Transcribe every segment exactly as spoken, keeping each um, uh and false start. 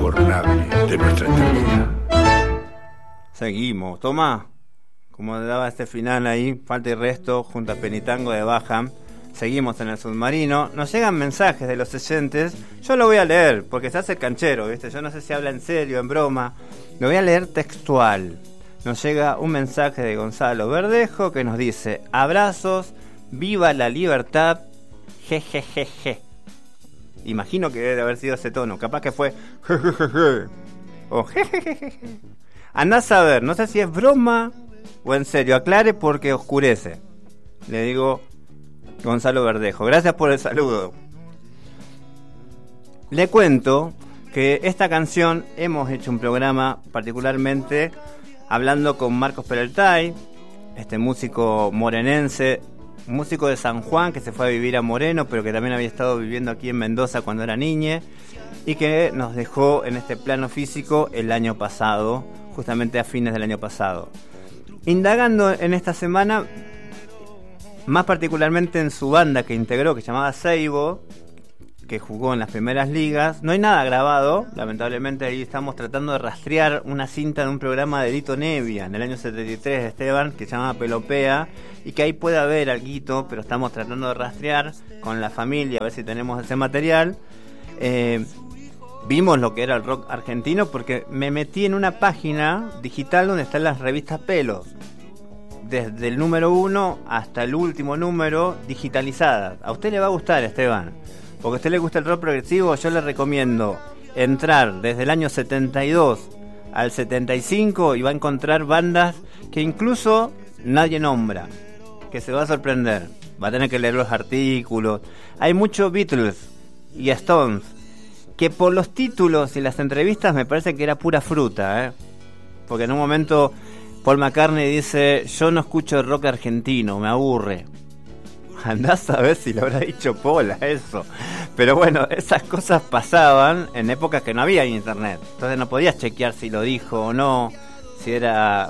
insobornable de nuestra eternidad. Seguimos, toma. Como daba este final ahí, falta y resto, junto a Penitango de Baja. Seguimos en el submarino. Nos llegan mensajes de los oyentes. Yo lo voy a leer, porque se hace canchero, ¿viste? Yo no sé si habla en serio, en broma. Lo voy a leer textual. Nos llega un mensaje de Gonzalo Verdejo que nos dice: abrazos, viva la libertad, jejejeje. Imagino que debe haber sido ese tono. Capaz que fue jejejeje o jejejeje. Andás a ver, no sé si es broma o en serio. Aclare porque oscurece. Le digo Gonzalo Verdejo. Gracias por el saludo. Le cuento que esta canción hemos hecho un programa particularmente hablando con Marcos Pereltay, este músico morenense, músico de San Juan que se fue a vivir a Moreno, pero que también había estado viviendo aquí en Mendoza cuando era niñe y que nos dejó en este plano físico el año pasado, justamente a fines del año pasado. Indagando en esta semana, más particularmente en su banda que integró, que se llamaba Seibo, que jugó en las primeras ligas, no hay nada grabado, lamentablemente. Ahí estamos tratando de rastrear una cinta de un programa de Lito Nevia en el año setenta y tres de Esteban, que se llama Pelopea, y que ahí puede haber alguito, pero estamos tratando de rastrear con la familia a ver si tenemos ese material. Eh, vimos lo que era el rock argentino porque me metí en una página digital donde están las revistas Pelos, desde el número uno hasta el último número, digitalizadas. A usted le va a gustar, Esteban, porque a usted le gusta el rock progresivo. Yo le recomiendo entrar desde el año setenta y dos al setenta y cinco y va a encontrar bandas que incluso nadie nombra, que se va a sorprender. Va a tener que leer los artículos. Hay muchos Beatles y Stones, que por los títulos y las entrevistas me parece que era pura fruta, ¿eh? Porque en un momento Paul McCartney dice: yo no escucho rock argentino, me aburre. Andás a ver si lo habrá dicho Paul a eso. Pero bueno, esas cosas pasaban en épocas que no había internet. Entonces no podías chequear si lo dijo o no, si era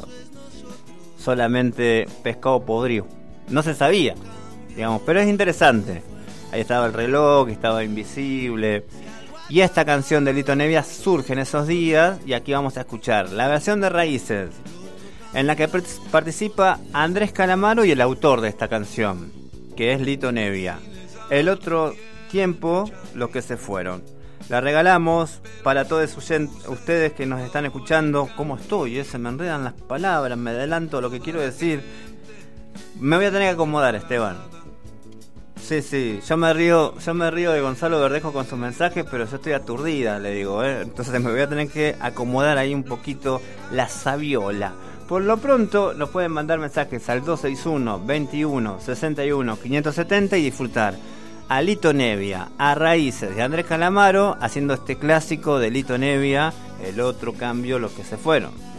solamente pescado podrido. No se sabía, digamos, pero es interesante. Ahí estaba el reloj, estaba Invisible. Y esta canción de Lito Nevia surge en esos días y aquí vamos a escuchar la versión de Raíces, en la que participa Andrés Calamaro y el autor de esta canción, que es Lito Nevia. El otro tiempo, los que se fueron. La regalamos para todos ustedes que nos están escuchando. ¿Cómo estoy? Eh? Se me enredan las palabras, me adelanto lo que quiero decir. Me voy a tener que acomodar, Esteban. Sí, sí, yo me río, yo me río de Gonzalo Verdejo con sus mensajes, pero yo estoy aturdida, le digo, ¿eh? Entonces me voy a tener que acomodar ahí un poquito la sabiola. Por lo pronto nos pueden mandar mensajes al dos seis uno, veintiuno, sesenta y uno, quinientos setenta y disfrutar a Lito Nevia, a Raíces de Andrés Calamaro, haciendo este clásico de Lito Nevia, el otro cambio, los que se fueron.